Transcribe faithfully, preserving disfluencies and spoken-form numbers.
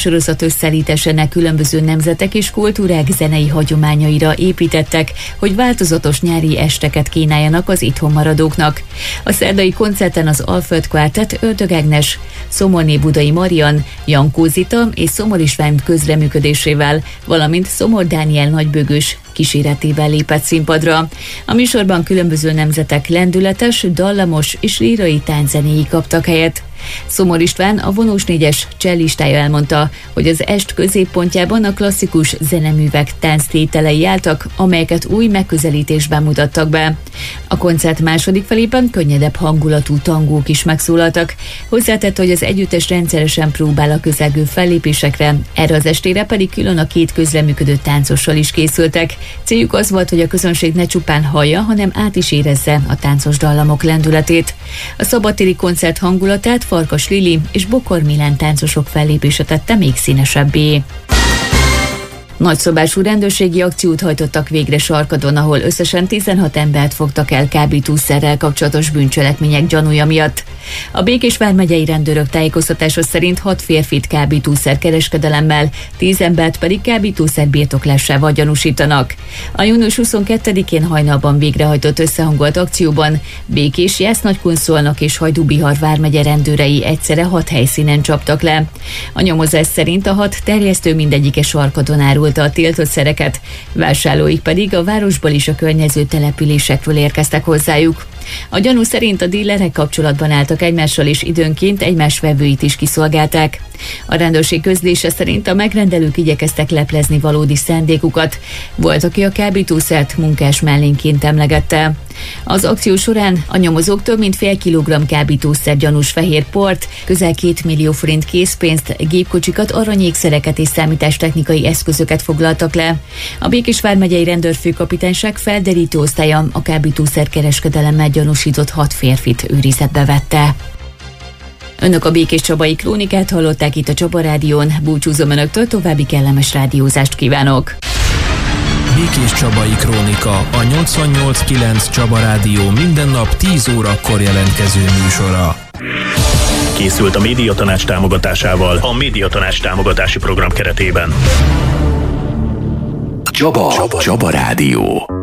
sorozat összeállításának különböző nemzetek és kultúrák zenei hagyományaira építettek, hogy változatos nyári esteket kínáljanak az itthon maradóknak. A szerdai koncerten az Alföld Quartet Ördög Ágnes, Szomorné Budai Marian, Jankó Zita és Szomor István közreműködésével, valamint Szomor Dániel nagybőgős kíséretével lépett színpadra. A műsorban különböző nemzetek lendületes, dallamos és lírai tánczenéi kaptak helyet. Szomor István, a vonós négyes cellistája elmondta, hogy az est középpontjában a klasszikus zeneművek tánctételei álltak, amelyeket új megközelítésben mutattak be. A koncert második felében könnyedebb hangulatú tangók is megszólaltak. Hozzátett, hogy az együttes rendszeresen próbál a közelgő fellépésekre, erre az estére pedig külön a két közreműködő táncossal is készültek. Céljuk az volt, hogy a közönség ne csupán hallja, hanem át is érezze a táncos dallamok lendületét. A szabadtéri koncert hangulatát Farkas Lili és Bokor Milán táncosok fellépése tette még színesebbé. Nagyszabású rendőrségi akciót hajtottak végre Sarkadon, ahol összesen tizenhat embert fogtak el kábítószerrel kapcsolatos bűncselekmények gyanúja miatt. A Békés vármegyei rendőrök tájékoztatása szerint hat férfit kábítószer kereskedelemmel, tíz embert pedig kábítószer birtoklásával gyanúsítanak. A június huszonkettedikén hajnalban végrehajtott összehangolt akcióban Békés, Jász-Nagykunszolnok és Hajdú-Bihar vármegye rendőrei egyszerre hat helyszínen csaptak le. A nyomozás szerint a hat terjesztő mindegyike Sarkadon árulta a tiltott szereket, vásárlóik pedig a városból és a környező településekről érkeztek hozzájuk. A gyanú szerint a dílerek kapcsolatban álltak egymással és időnként egymás vevőit is kiszolgálták. A rendőrség közlése szerint a megrendelők igyekeztek leplezni valódi szándékukat. Volt, aki a kábítószert munkás mellénként emlegette. Az akció során a nyomozók több mint fél kilogramm kábítószer gyanús fehér port, közel két millió forint készpénzt, gépkocsikat, aranyékszereket és számítástechnikai eszközöket foglaltak le. A Békés vármegyei rendőrfőkapitányság felderítő osztálya a kábítószer kereskedelemmel gyanúsított hat férfit őrizetbe vette. Önök a Békés Csabai Krónikát hallották itt a Csaba Rádión. Búcsúzom önöktől, további kellemes rádiózást kívánok! Békés Csabai Krónika, a nyolcvannyolc kilenc Csaba Rádió minden nap tíz órakor jelentkező műsora. Készült a Médiatanács támogatásával a Médiatanács támogatási program keretében. Csaba, Csaba, Csaba Rádió.